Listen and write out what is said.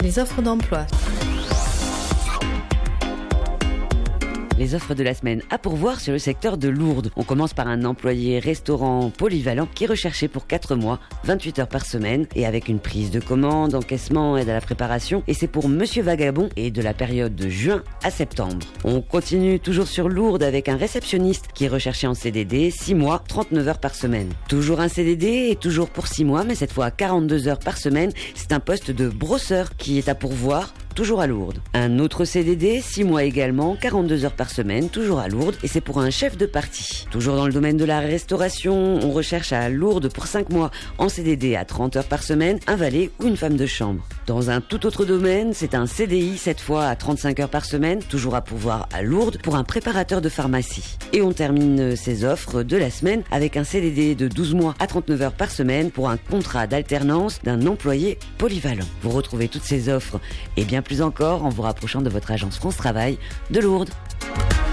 Les offres d'emploi. Les offres de la semaine à pourvoir sur le secteur de Lourdes. On commence par un employé restaurant polyvalent qui est recherché pour 4 mois, 28 heures par semaine et avec une prise de commande, encaissement, aide à la préparation. Et c'est pour Monsieur Vagabond et de la période de juin à septembre. On continue toujours sur Lourdes avec un réceptionniste qui est recherché en CDD, 6 mois, 39 heures par semaine. Toujours un CDD et toujours pour 6 mois, mais cette fois à 42 heures par semaine. C'est un poste de brosseur qui est à pourvoir. Toujours à Lourdes. Un autre CDD, 6 mois également, 42 heures par semaine, toujours à Lourdes, et c'est pour un chef de partie. Toujours dans le domaine de la restauration, on recherche à Lourdes pour 5 mois en CDD à 30 heures par semaine, un valet ou une femme de chambre. Dans un tout autre domaine, c'est un CDI, cette fois à 35 heures par semaine, toujours à pourvoir à Lourdes, pour un préparateur de pharmacie. Et on termine ces offres de la semaine avec un CDD de 12 mois à 39 heures par semaine pour un contrat d'alternance d'un employé polyvalent. Vous retrouvez toutes ces offres et bien plus encore en vous rapprochant de votre agence France Travail de Lourdes.